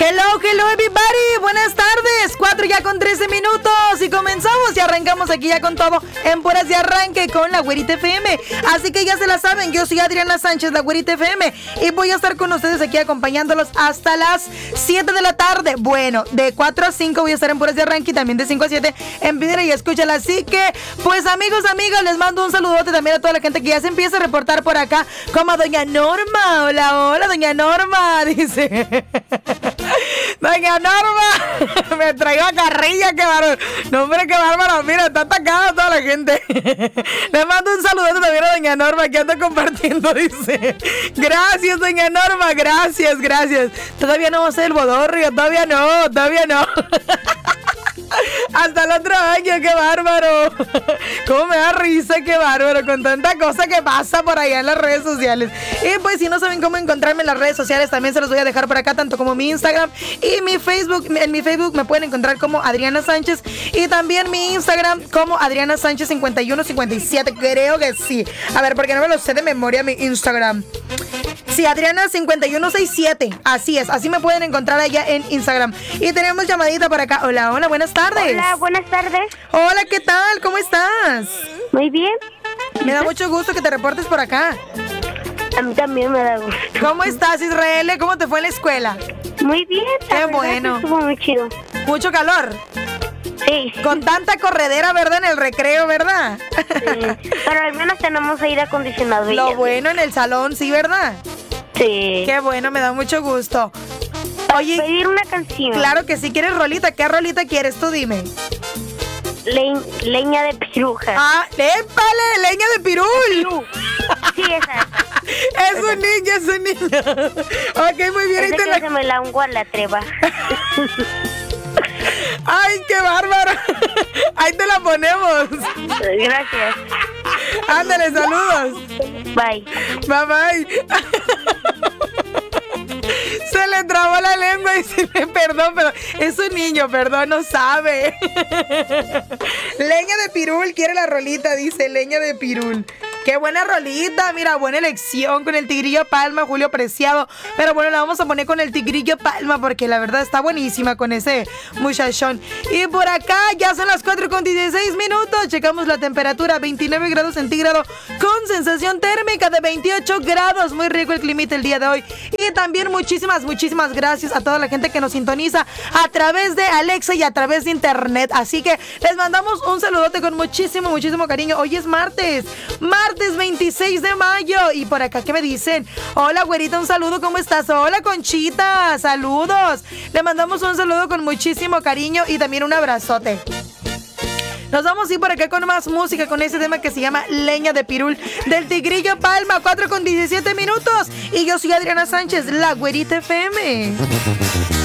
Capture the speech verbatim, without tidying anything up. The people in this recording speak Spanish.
Hello, hello everybody, buenas tardes, cuatro ya con trece minutos y comenzamos y arrancamos aquí ya con todo en Puras de Arranque con la Güerita F M. Así que ya se la saben, yo soy Adriana Sánchez, la Güerita F M, y voy a estar con ustedes aquí acompañándolos hasta las siete de la tarde. Bueno, de cuatro a cinco voy a estar en Puras de Arranque y también de cinco a siete en Pídela y Escúchala. Así que, pues amigos, amigas, les mando un saludote también a toda la gente que ya se empieza a reportar por acá, como a doña Norma. Hola, hola, doña Norma, dice... Doña Norma, me traigo a carrilla, qué bárbaro. No, hombre, qué bárbaro. Mira, está atacada toda la gente. Le mando un saludo también a doña Norma que anda compartiendo, dice. Gracias, doña Norma, gracias, gracias. Todavía no va a ser el bodorrio, todavía no, todavía no. Hasta el otro año, qué bárbaro. Cómo me da risa, qué bárbaro, con tanta cosa que pasa por allá en las redes sociales. Y pues si no saben cómo encontrarme en las redes sociales, también se los voy a dejar por acá, tanto como mi Instagram y mi Facebook. En mi Facebook me pueden encontrar como Adriana Sánchez y también mi Instagram como Adriana Sánchez cincuenta y uno cincuenta y siete, creo que sí. A ver, porque no me lo sé de memoria mi Instagram. Sí, Adriana cincuenta y uno sesenta y siete. Así es, así me pueden encontrar allá en Instagram. Y tenemos llamadita por acá. Hola, hola, buenas tardes. Hola, buenas tardes. Hola, ¿qué tal? ¿Cómo estás? Muy bien. Me da mucho gusto que te reportes por acá. A mí también me da gusto. ¿Cómo estás, Israel? ¿Cómo te fue en la escuela? Muy bien. Qué bueno. Estuvo muy chido. ¿Mucho calor? Sí. Con tanta corredera, ¿verdad? En el recreo, ¿verdad? Sí. Pero al menos tenemos aire acondicionado. Lo bueno en el salón, sí, ¿verdad? Sí. Qué bueno, me da mucho gusto. Oye, pedir una canción. Claro que sí. ¿Quieres rolita? ¿Qué rolita quieres? Tú dime. Le leña de piruja. Ah, ¡épale! ¡Leña de pirul! Sí, esa. Es un niño, es un niño. Ok, muy bien. Es de te que la... se me la ungo a la treva. ¡Ay, qué bárbaro! Ahí te la ponemos. Gracias. Ándale, saludos. Bye. Bye, bye. Se le trabó la lengua y se le... Perdón, pero es un niño, perdón, no sabe. Leña de pirul, quiere la rolita, dice, leña de pirul. Qué buena rolita, mira, buena elección con el Tigrillo Palma, Julio Preciado. Pero bueno, la vamos a poner con el Tigrillo Palma porque la verdad está buenísima con ese muchachón. Y por acá ya son las cuatro con dieciséis minutos. Checamos la temperatura, veintinueve grados centígrados con sensación térmica de veintiocho grados. Muy rico el climita el día de hoy. Y también muchísimas, muchísimas gracias a toda la gente que nos sintoniza a través de Alexa y a través de internet. Así que les mandamos un saludote con muchísimo, muchísimo cariño. Hoy es martes, martes veintiséis de mayo. Y por acá, ¿qué me dicen? Hola, güerita, un saludo, ¿cómo estás? Hola, Conchita, saludos. Le mandamos un saludo con muchísimo cariño y también un abrazote. Nos vamos a ir por acá con más música, con ese tema que se llama Leña de Pirul, del Tigrillo Palma, cuatro con diecisiete minutos. Y yo soy Adriana Sánchez, la Güerita F M.